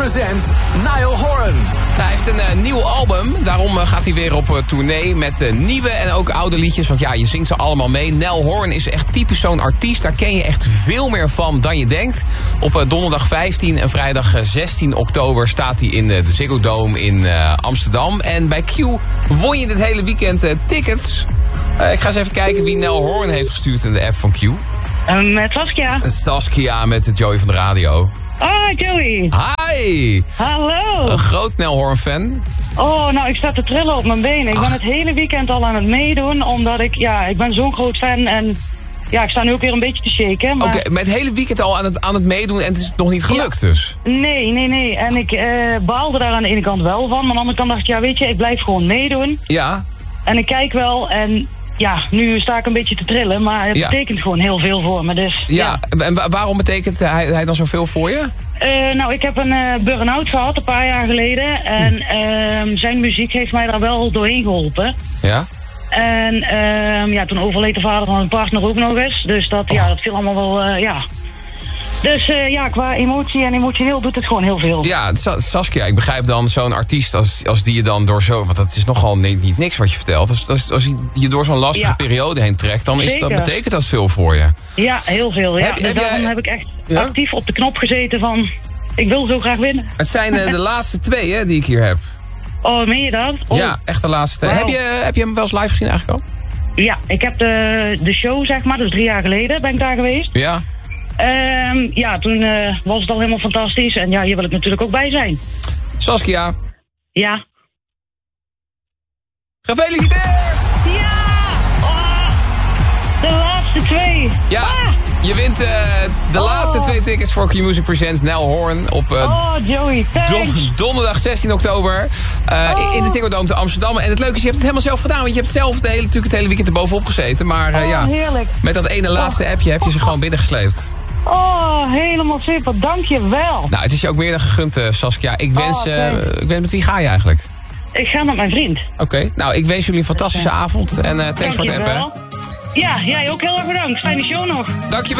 presents Niall Horan. Hij heeft een nieuw album, daarom gaat hij weer op tournee met nieuwe en ook oude liedjes. Want ja, je zingt ze allemaal mee. Niall Horan is echt typisch zo'n artiest, daar ken je echt veel meer van dan je denkt. Op donderdag 15 en vrijdag 16 oktober staat hij in de Ziggo Dome in Amsterdam. En bij Q won je dit hele weekend tickets. Ik ga eens even kijken wie Niall Horan heeft gestuurd in de app van Q. Met Saskia. Saskia met Joey van de radio. Oh, Joey. Hi. Hallo. Een groot Niall Horan fan. Oh, nou, ik sta te trillen op mijn benen. Ik ben het hele weekend al aan het meedoen, omdat ik ben zo'n groot fan en ja, ik sta nu ook weer een beetje te shaken. Maar... Oké, met het hele weekend al aan het meedoen en het is nog niet gelukt dus? Nee. En ik baalde daar aan de ene kant wel van, maar aan de andere kant dacht ik, ja, weet je, ik blijf gewoon meedoen. Ja. En ik kijk wel en... Ja, nu sta ik een beetje te trillen, maar het betekent gewoon heel veel voor me. Dus, ja. En waarom betekent hij dan zoveel voor je? Nou, ik heb een burn-out gehad een paar jaar geleden. En zijn muziek heeft mij daar wel doorheen geholpen. Ja. En toen overleed de vader van mijn partner ook nog eens. Dus dat viel allemaal wel, Dus qua emotie en emotioneel doet het gewoon heel veel. Ja, Saskia, ik begrijp dan zo'n artiest als die je dan door zo... Want dat is nogal niet niks wat je vertelt. Als je door zo'n lastige periode heen trekt, dan betekent dat veel voor je. Ja, heel veel. Ja. Daarom heb ik echt actief op de knop gezeten van... Ik wil zo graag winnen. Het zijn de laatste 2 hè, die ik hier heb. Oh, meen je dat? Oh. Ja, echt de laatste 2. Wow. Heb je hem wel eens live gezien eigenlijk al? Ja, ik heb de show, zeg maar, dus 3 jaar geleden ben ik daar geweest. Ja. Toen was het al helemaal fantastisch. En ja, hier wil ik natuurlijk ook bij zijn. Saskia. Ja. Gefeliciteerd! Ja! Oh, de laatste 2. Ja, je wint de laatste 2 tickets voor Q-Music Presents Niall Horan op Joey, donderdag 16 oktober in de Ziggo Dome te Amsterdam. En het leuke is, je hebt het helemaal zelf gedaan, want je hebt zelf natuurlijk het hele weekend erbovenop gezeten. Maar heerlijk. Met dat ene laatste appje heb je ze gewoon binnengesleept. Oh, helemaal super. Dank je wel. Nou, het is je ook meer dan gegund, Saskia. Ik wens met wie ga je eigenlijk? Ik ga met mijn vriend. Oké. Nou, ik wens jullie een fantastische avond. En thanks voor het appen. Ja, jij ook heel erg bedankt. Fijne show nog. Dankjewel.